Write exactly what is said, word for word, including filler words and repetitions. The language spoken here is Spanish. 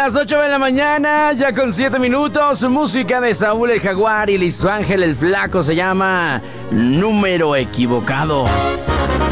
las ocho de la mañana, ya con siete minutos, música de Saúl el Jaguar y Liz Ángel el Flaco, se llama Número Equivocado.